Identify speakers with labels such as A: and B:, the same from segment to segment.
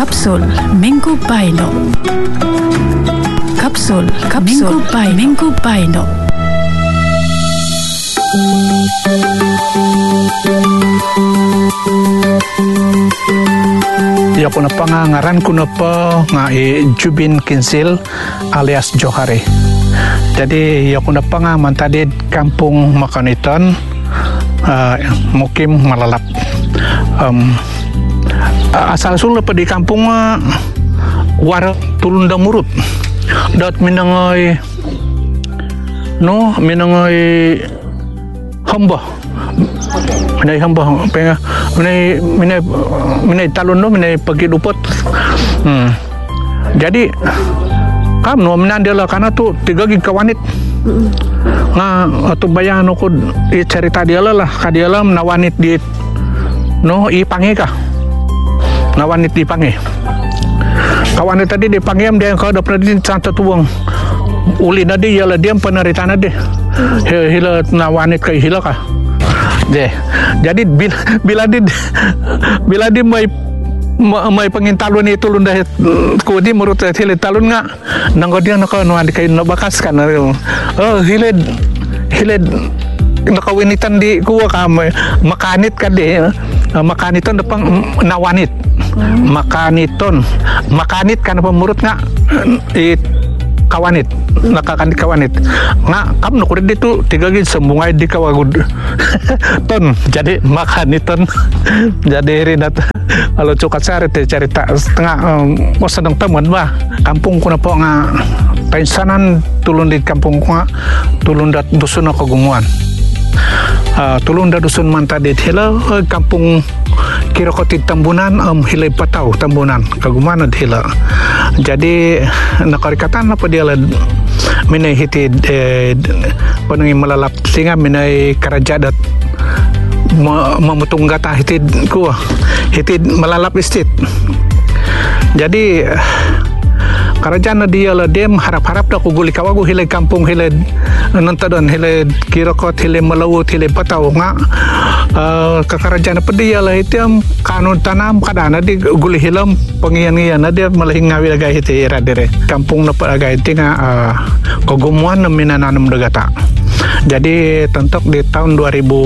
A: Kapsul Minggu Paino. Kapsul Minggu Paino.
B: Ya kuna pangangaran kuna pa ngai Jubin Kinsil alias Johari. Jadi ya kuna pangaman tadi kampung Makaniton mukim Malalap. Asal usul pa di kampung war Tulunda Murut. Dat minangoy hamba. Minay hamba penga minay talon no minay pagilupot. Jadi kam no minandela kana tu 3 gig kawanit. Nga atau bayan ko cerita dia lah kadiala nawanit di no ipange ka. Nawanit ipange. Kawanit tadi dipanggil dia kalau dapat di sangat tuang. Uli nadi ialah dia peneritaan nadi. Hila nawanit kai hila ka. Jadi bila di mai pengintalun itu lunda kodi menurut hile talun nga nanggo dia nak nuan kai nabakas kan. Hile nakawinitan di kuwa ka makanit ka di makaniton depang nawanit. Makanit kan pemurut nga kawanit nakakanit kawanit nga kam no kurid itu 3 gig sembungai di kawagud ton jadi makaniton jadi rinat kalau cukat sare te cerita setengah sedang teman bah kampung kuna po nga taisanan tulun di kampung kuna tulun dat dusun kagumuan tulun dat dusun manta di hela kampung Kirokoti Tambunan hilai patau Tambunan kaguman ad hila. Jadi nakarikatan apa dia lah minai hiti panungi Malalap singa minai karajadat memutung gata hiti kuah hiti Malalap estate. Jadi kerajaan dia lah dia harap-harap dah kuguli kawagu hilai kampung hilai nantadon hilai Kirokot hilai Malawut hilai patau nga kekerajaan apa dia lah itu kanun tanam kadana di guli hilam pengian-ian dia malahing ngawi lagi itu era dire kampung dapat lagi itu nga kogumuan minananam degata. Jadi tentuk di tahun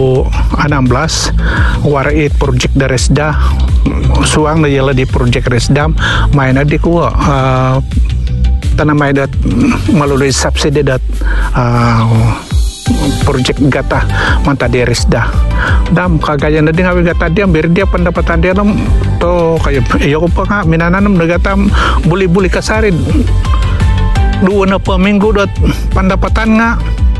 B: 2016 warait projek Resda suang dia lah di projek Resda mainnya di kuah tanam dat melalui subsidi dat projek gata manta di Resda dam kagayan na ngawi gata dia biar dia pendapatan dia to kayak iyo ko pa nga minananam gata buli-buli kasarin 2 na pa minggu dat pendapatan nga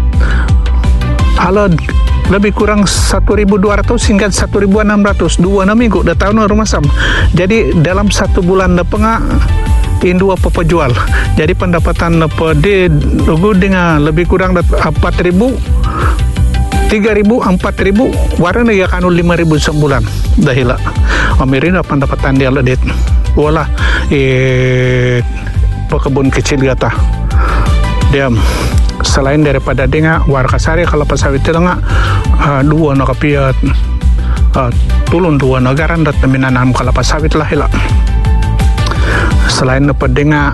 B: ala lebih kurang 1.200 hingga 1.600 2 na minggu dah tahun rumah sam. Jadi dalam 1 bulan na pa nga Indua pejual. Jadi pendapatan apa di lugu dengan lebih kurang 4.000 3.000 4.000 warna ya kanu 5.000 sebulan dahila Amerina pendapatan dia ledit wala pekebun kecil gata dia selain daripada dia warkasari kalau pasawit tengah 2 nakapiat tulun 2 negaran dat minanam kalau pasawit lah hila selain pedenga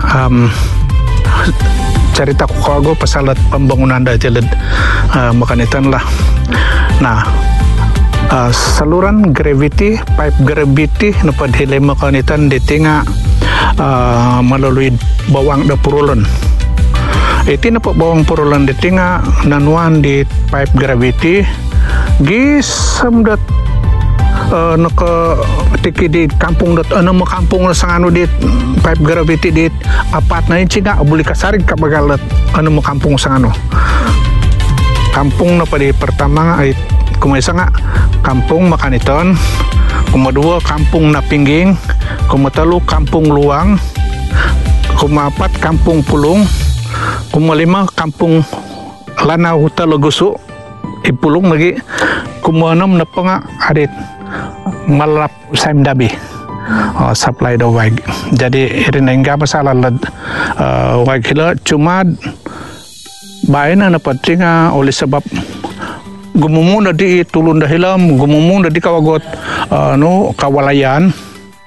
B: cerita ko pasalat pembangunan da jalan makanitan lah. Nah, saluran gravity pipe gravity napad hilay makanitan di tinga melalui bawang da purulon. Iti na po bawang purulon di tinga nanuan di pipe gravity gisam dat naka tiki di kampung dat ano kampung sang anu di pipe gravity di apat na cinga abuli kasarig kabagalat ano kampung sang anu kampung na pa di pertama ay kumaisa nga kampung Makaniton, kumadua kampung Napingging, kumatalo kampung Luang, kumapat kampung Pulung, kumalima kampung Lanao Taloguso ipulong lagi, kumanam na pa nga adit Malalap Saimdabi supply the wag. Jadi rin nga masalah wag hila cuma bayan na napatinga oleh sebab gumumuna di tulun dahilam gumumuna di kawagot kawalayan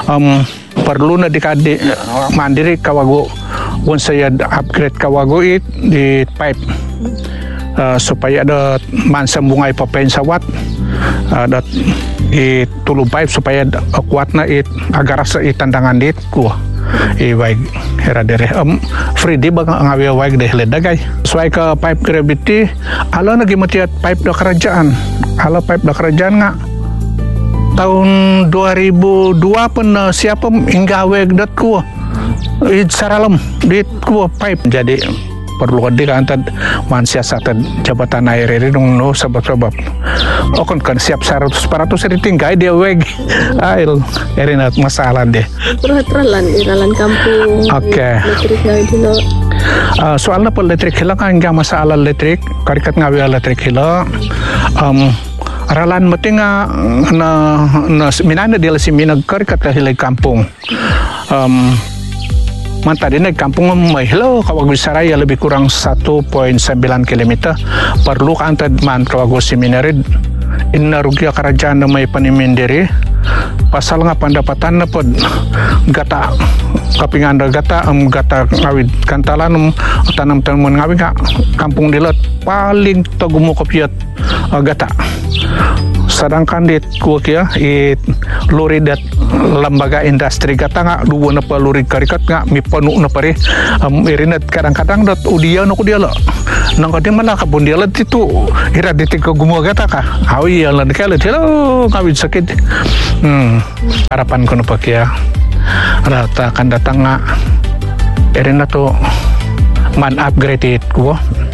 B: perlu na dikadi mandiri kawago kung saya upgrade kawago it di pipe supaya ada mansambungay papain sawat dat itulong pipe supaya kuat na it agar sa itandangan dit ko waig hera dere free di ba ngawi waig deh ledagay suai ke pipe gravity ala nagimatiat pipe da kerajaan ala pipe da kerajaan nga tahun 2002 pun siapa hingga weg dat ko saralam dit ko pipe jadi perlu dikantad man siasatan jabatan air ini dong no sebab okon kan siap 100% tinggal dia weg ail erinat masalah deh
C: iralan kampung elektrik dilo
B: soalnya pel elektrik hilang kan enggak masalah elektrik karikat ngawi elektrik hilang aralan mati nga na minana dia si minag karikat hilay kampung Mantadi naik kampung mahilo kawag Bisaraya lebih kurang 1.9 km perlu antad man kawag seminarid inarugia kerajaan na may panimindiri pasal nga pendapatan na pod gata kapinganda gata gata ngawid kantalan tanam-tanaman ngawid nga kampung dilat paling tagumukopiat gata sedangkan di kuakia lori dat lembaga industri gata nga dua na pa lori karikat nga mi panu na pare irinat kadang-kadang dat udia no kudiala nang kadang mana kabun dia lat itu ira detik ke gumo gata ka hawi ya lan kala hello kawit sakit harapan kono pakia rata kan datang nga irinat to man upgrade it ko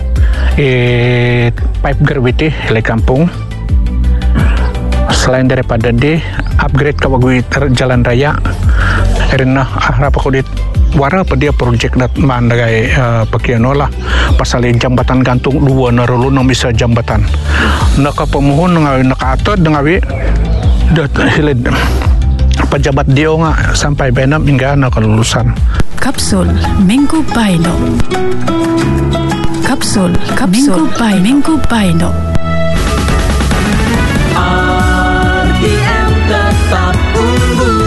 B: pipe gravity le kampung. Selain daripada di upgrade kawagui jalan raya erina harap aku dit wara apa dia projek dat mandagai pakianola pasal jambatan gantung dua narulu no bisa jambatan naka pemohon naka atod ngawi dat hilid pejabat dia nga sampai benam hingga nakalulusan
A: Kapsul Minggu Paino Kapsul Minggu Paino
D: RTM tetap unggul.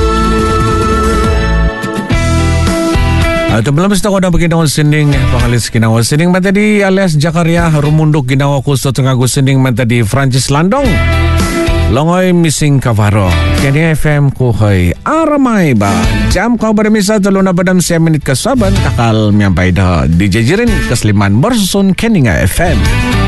D: Belum mesti ko na pagkinawa sinding pangalis kinawa sinding man tadi alias Jakaria rumundok ginawa ko sa tengah sinding man tadi Francis Landong Longoy Missing Cavaro Kenya FM ko hay aramay ba jam ko bermisa talo na badam 7 minit kasaban kakal miyambay da DJ Jirin kasliman Borson Kenya FM